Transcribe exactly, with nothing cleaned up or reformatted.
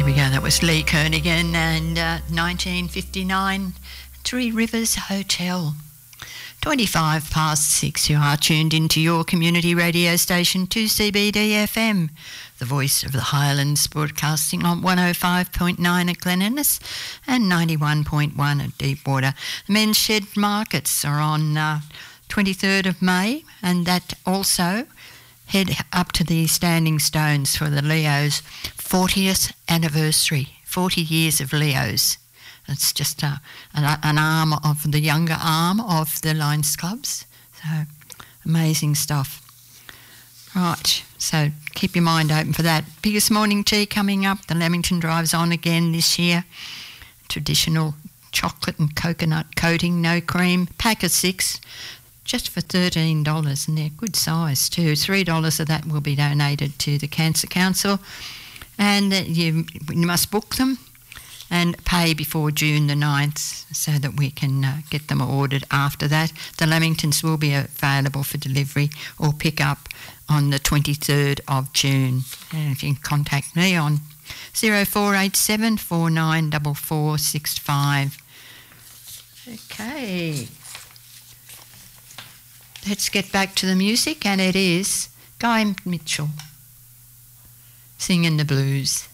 we go. That was Lee Kernaghan and uh, nineteen fifty-nine, Three Rivers Hotel. twenty-five past six, you are tuned into your community radio station, two C B D F M, the voice of the Highlands, broadcasting on one oh five point nine at Glen Innes and ninety-one point one at Deepwater. The Men's Shed Markets are on uh, twenty-third of May, and that also head up to the Standing Stones for the Leo's fortieth anniversary, forty years of Leo's. It's just a, an, an arm of the younger arm of the Lions Clubs. So, amazing stuff. Right, so keep your mind open for that. Biggest morning tea coming up. The Lamington Drive's on again this year. Traditional chocolate and coconut coating, no cream. Pack of six, just for thirteen dollars, and they're good size too. three dollars of that will be donated to the Cancer Council. And you, you must book them and pay before June the ninth so that we can uh, get them ordered after that. The Lamingtons will be available for delivery or pick up on the twenty-third of June. And if you can contact me on zero four eight seven, four nine four four six five. Okay. Let's get back to the music, and it is Guy Mitchell singing the blues.